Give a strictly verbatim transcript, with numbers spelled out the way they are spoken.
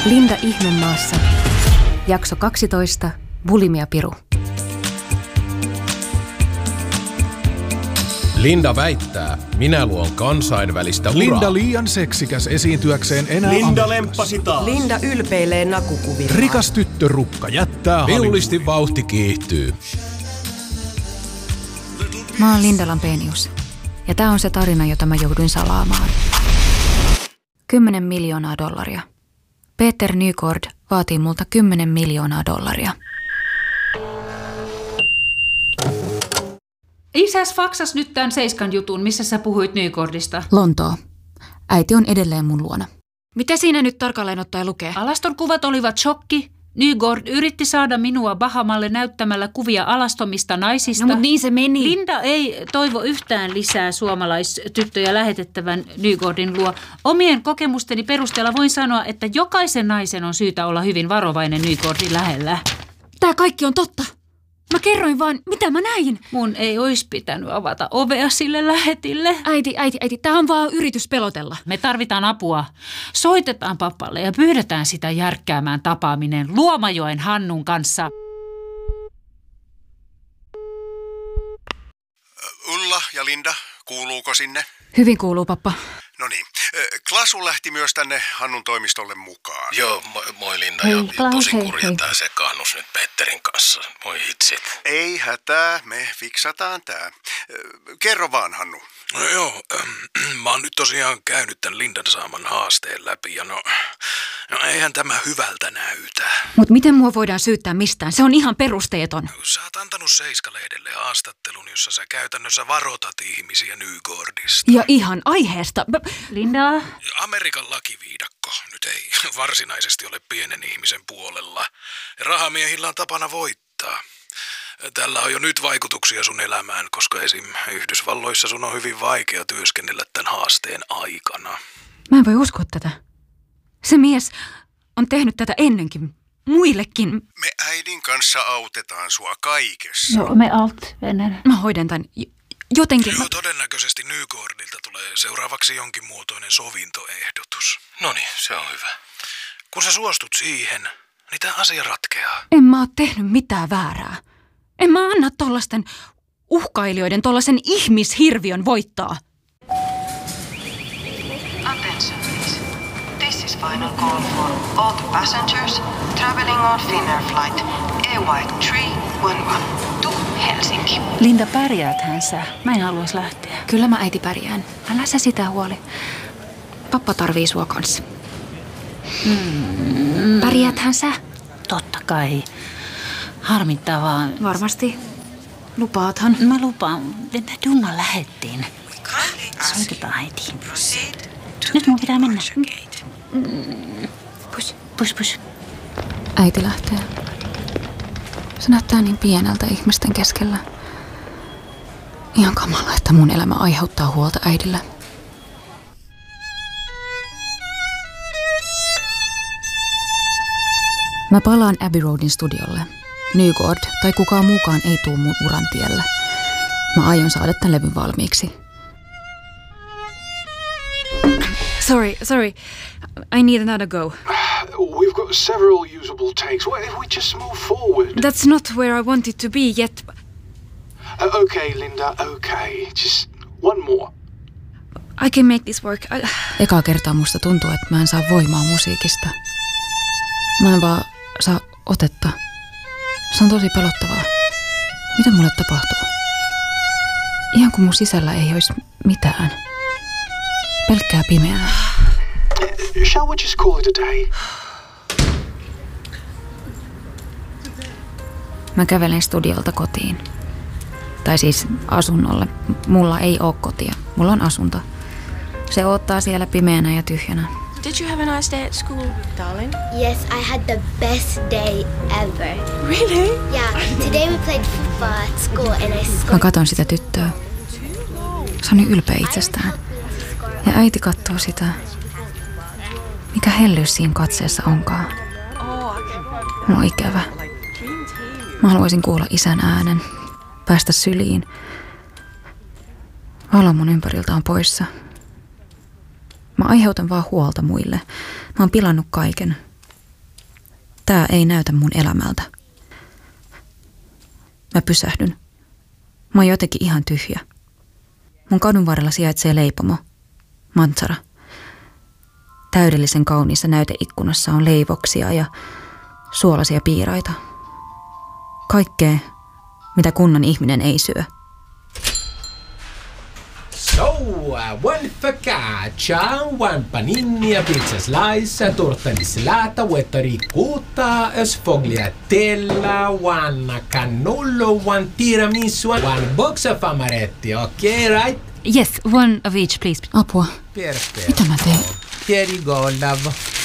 Linda Ihmemaassa. Jakso kaksitoista. Bulimia Piru. Linda väittää, minä luon kansainvälistä uraa. Linda liian seksikäs esiintyäkseen enää Linda lemppasi taas. Linda ylpeilee nakukuvilla. Rikas tyttörukka jättää Villisti vauhti kiihtyy. Mä oon Linda Lampenius. Ja tää on se tarina, jota mä jouduin salaamaan. Kymmenen miljoonaa dollaria. Peter Nygård vaatii multa kymmenen miljoonaa dollaria. Isäs faksas nyt tämän Seiskan jutun, missä sä puhuit Nygårdista. Lontoo. Äiti on edelleen mun luona. Mitä siinä nyt tarkalleen ottaen lukee? Alaston kuvat olivat shokki. Nygård yritti saada minua Bahamalle näyttämällä kuvia alastomista naisista. No mut niin se meni. Linda ei toivo yhtään lisää suomalaistyttöjä lähetettävän Nygårdin luo. Omien kokemusteni perusteella voin sanoa, että jokaisen naisen on syytä olla hyvin varovainen Nygårdin lähellä. Tää kaikki on totta. Mä kerroin vaan, mitä mä näin. Mun ei olisi pitänyt avata ovea sille lähetille. Äiti, äiti, äiti, tää on vaan yritys pelotella. Me tarvitaan apua. Soitetaan papalle ja pyydetään sitä järkkäämään tapaaminen Luomajoen Hannun kanssa. Ulla ja Linda, kuuluuko sinne? Hyvin kuuluu, pappa. No niin. Klasu lähti myös tänne Hannun toimistolle mukaan. Joo, moi, moi Linda. Hei, ja Klaus, tosi hei, kurja hei. tää sekaannus nyt Petterin kanssa. Moi hitsit. Ei hätää, me fiksataan tää. Kerro vaan, Hannu. No joo, ähm, mä oon nyt tosiaan käynyt tän Lindan saaman haasteen läpi ja no, no eihän tämä hyvältä näytä. Mut miten mua voidaan syyttää mistään? Se on ihan perusteeton. Sä oot antanut Seiskalehdelle haastattelun, jossa sä käytännössä varoitat ihmisiä Nygårdista. Ja ihan aiheesta. B- Linda? Amerikan lakiviidakko nyt ei varsinaisesti ole pienen ihmisen puolella. Rahamiehillä on tapana voittaa. Tällä on jo nyt vaikutuksia sun elämään, koska esim. Yhdysvalloissa sun on hyvin vaikea työskennellä tämän haasteen aikana. Mä en voi uskoa tätä. Se mies on tehnyt tätä ennenkin. Muillekin. Me äidin kanssa autetaan sua kaikessa. No, me alt ennen. Mä hoidan tän j- jotenkin. Joo, todennäköisesti Nygårdilta tulee seuraavaksi jonkin muotoinen sovintoehdotus. Noniin, se on hyvä. Kun sä suostut siihen, niin tää asia ratkeaa. En mä oo tehnyt mitään väärää. En mä anna tollasten uhkailijoiden, tollasen ihmishirviön voittaa. Attention please. This is final call for all the passengers traveling on Finnair flight E Y kolme yksi yksi to Helsinki. Linda, pärjääthän sä? Mä en haluais lähteä. Kyllä mä äiti pärjään. Älä sä sitä huoli. Pappa tarvii sua kanssa. Mm. Pärjääthän sä? Totta kai. Harmittaa vaan. Varmasti. Lupaathan. Mä lupaan, että junna lähettiin. Soitetaan äitiin. Nyt mun pitää mennä. Mm. Pus, pus, pus. Äiti lähtee. Se näyttää niin pieneltä ihmisten keskellä. Ihan kamala, että mun elämä aiheuttaa huolta äidille. Mä palaan Abbey Roadin studiolle. Nygård tai kukaan muukaan ei tuu mun uran tielle. Mä aion saada tän levyn valmiiksi. Sorry, sorry. I need another go. We've got several usable takes. What if we just move forward? That's not where I wanted to be yet. Uh, okay, Linda, okay. Just one more. I can make this work. I... Ekaa kertaa musta tuntuu, että mä en saa voimaa musiikista. Mä en vaan saa otetta. Se on tosi pelottavaa. Mitä mulle tapahtuu? Ihan kuin mun sisällä ei olisi mitään. Pelkkää pimeää. Shall we just call it a day? Mä kävelen studiolta kotiin. Tai siis asunnolle. Mulla ei oo kotia. Mulla on asunto. Se odottaa siellä pimeänä ja tyhjänä. Did you have a nice day at school, darling? Yes, I had the best day ever. Really? Yeah, today we played football at school and I scored. Mä katon sitä tyttöä. Se on niin ylpeä itsestään. Ja äiti katsoo sitä. Mikä hellyys siinä katseessa onkaan. Mulla on ikävä. Mä haluaisin kuulla isän äänen. Päästä syliin. Valo mun ympäriltä on poissa. Mä aiheutan vaan huolta muille. Mä oon pilannut kaiken. Tää ei näytä mun elämältä. Mä pysähdyn. Mä oon jotenkin ihan tyhjä. Mun kadun varrella sijaitsee leipomo. Mantsara. Täydellisen kauniissa näyteikkunassa on leivoksia ja suolaisia piiraita. Kaikkea, mitä kunnan ihminen ei syö. So, uh, one focaccia, one panini, pizza slice, torta di salata, wetta ricotta, sfogliatella, one cannolo, one tiramisu, one box of amaretti, okay, right? Yes, one of each, please. Apua. Perfetto. Mitä mä teen? Here you go, love.